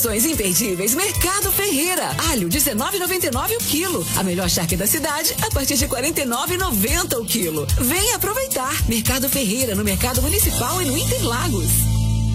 Promoções imperdíveis Mercado Ferreira. Alho 19,99 o quilo. A melhor charque da cidade a partir de 49,90 o quilo. Venha aproveitar. Mercado Ferreira, no Mercado Municipal e no Interlagos.